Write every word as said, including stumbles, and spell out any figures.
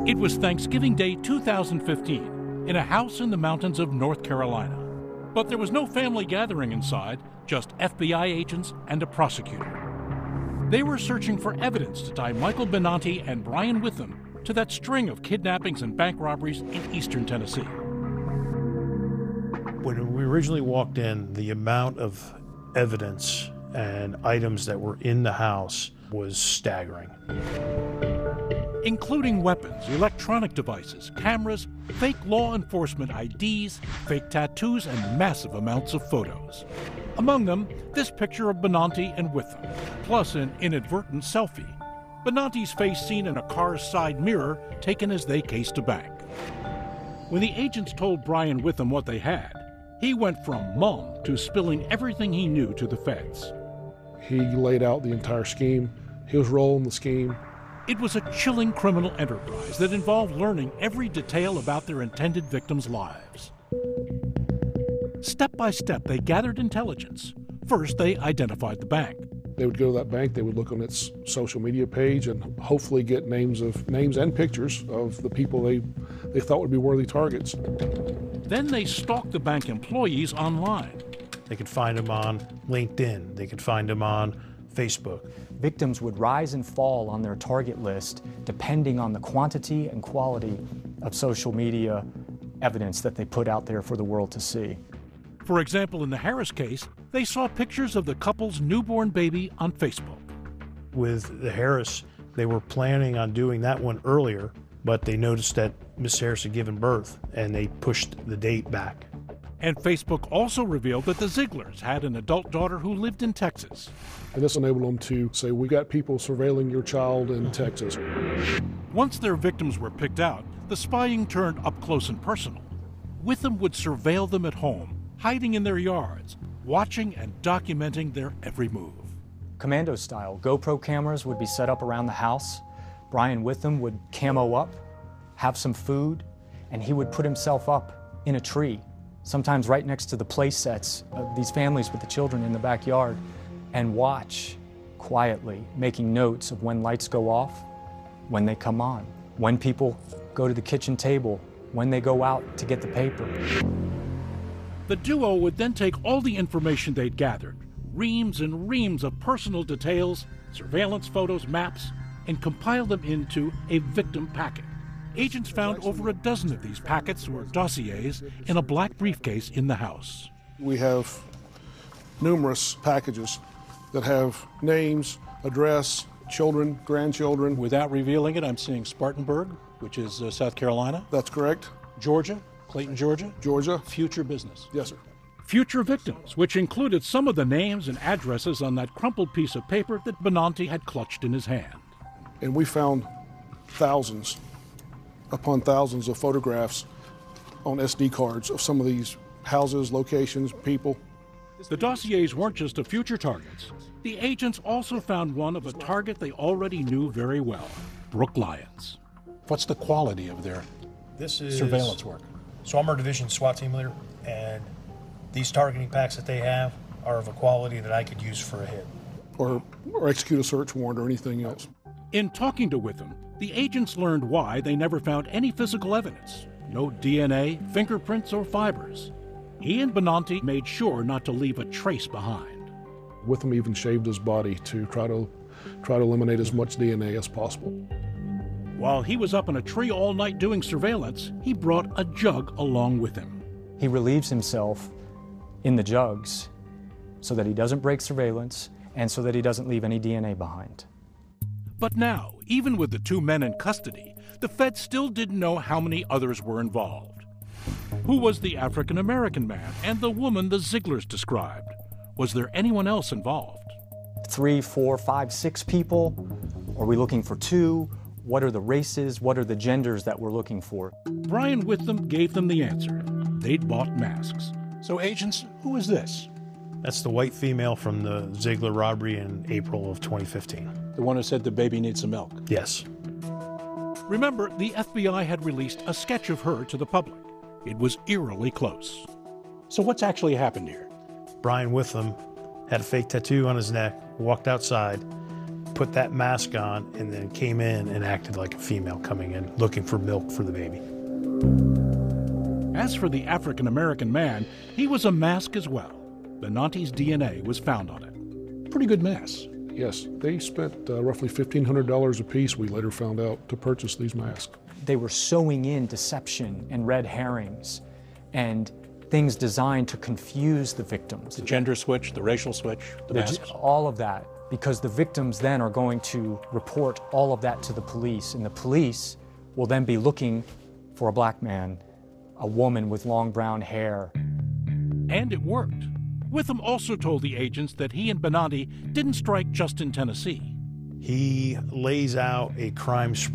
It was Thanksgiving Day two thousand fifteen in a house in the mountains of North Carolina. But there was no family gathering inside, just F B I agents and a prosecutor. They were searching for evidence to tie Michael Benanti and Brian Witham to that string of kidnappings and bank robberies in eastern Tennessee. When we originally walked in, the amount of evidence and items that were in the house was staggering. Including weapons, electronic devices, cameras, fake law enforcement I Ds, fake tattoos, and massive amounts of photos. Among them, this picture of Benanti and Witham, plus an inadvertent selfie. Benanti's face seen in a car's side mirror taken as they cased a bank. When the agents told Brian Witham what they had, he went from mum to spilling everything he knew to the feds. He laid out the entire scheme. He was rolling the scheme. It was a chilling criminal enterprise that involved learning every detail about their intended victims' lives. Step by step, they gathered intelligence. First, they identified the bank. They would go to that bank, they would look on its social media page and hopefully get names of names and pictures of the people they, they thought would be worthy targets. Then they stalked the bank employees online. They could find them on LinkedIn. They could find them on Facebook. Victims would rise and fall on their target list depending on the quantity and quality of social media evidence that they put out there for the world to see. For example, in the Harris case, they saw pictures of the couple's newborn baby on Facebook. With the Harris, they were planning on doing that one earlier, but they noticed that Miss Harris had given birth, and they pushed the date back. And Facebook also revealed that the Zieglers had an adult daughter who lived in Texas. And this enabled them to say, we got people surveilling your child in Texas. Once their victims were picked out, the spying turned up close and personal. Witham would surveil them at home, hiding in their yards, watching and documenting their every move. Commando style, GoPro cameras would be set up around the house. Brian Witham would camo up, have some food, and he would put himself up in a tree, sometimes right next to the play sets of these families with the children in the backyard, and watch quietly, making notes of when lights go off, when they come on, when people go to the kitchen table, when they go out to get the paper. The duo would then take all the information they'd gathered, reams and reams of personal details, surveillance photos, maps, and compile them into a victim packet. Agents found over a dozen of these packets, or dossiers, in a black briefcase in the house. We have numerous packages that have names, address, children, grandchildren. Without revealing it, I'm seeing Spartanburg, which is uh, South Carolina. That's correct. Georgia, Clayton, Georgia. Georgia. Future business. Yes, sir. Future victims, which included some of the names and addresses on that crumpled piece of paper that Benanti had clutched in his hand. And we found thousands upon thousands of photographs on S D cards of some of these houses, locations, people. The dossiers weren't just of future targets. The agents also found one of a target they already knew very well, Brooke Lyons. What's the quality of their this is surveillance work? So I'm our division SWAT team leader, and these targeting packs that they have are of a quality that I could use for a hit. Or, or execute a search warrant or anything else. In talking to Witham, the agents learned why they never found any physical evidence. No D N A, fingerprints, or fibers. He and Benanti made sure not to leave a trace behind. Witham even shaved his body to try to try to eliminate as much D N A as possible. While he was up in a tree all night doing surveillance, he brought a jug along with him. He relieves himself in the jugs so that he doesn't break surveillance and so that he doesn't leave any D N A behind. But now, even with the two men in custody, the feds still didn't know how many others were involved. Who was the African-American man and the woman the Zieglers described? Was there anyone else involved? Three, four, five, six people? Are we looking for two? What are the races? What are the genders that we're looking for? Brian Witham gave them the answer. They'd bought masks. So agents, who is this? That's the white female from the Ziegler robbery in April of twenty fifteen. The one who said the baby needs some milk? Yes. Remember, the F B I had released a sketch of her to the public. It was eerily close. So what's actually happened here? Brian Witham had a fake tattoo on his neck, walked outside, put that mask on and then came in and acted like a female coming in looking for milk for the baby. As for the African-American man, he was a mask as well. Benante's D N A was found on it. Pretty good masks. Yes, they spent uh, roughly fifteen hundred dollars a piece, we later found out, to purchase these masks. They were sewing in deception and red herrings and things designed to confuse the victims. The gender switch, the racial switch, the, The- masks. all of that, because the victims then are going to report all of that to the police, and the police will then be looking for a black man, a woman with long brown hair. And it worked. Witham also told the agents that he and Benante didn't strike just in Tennessee. He lays out a crime spree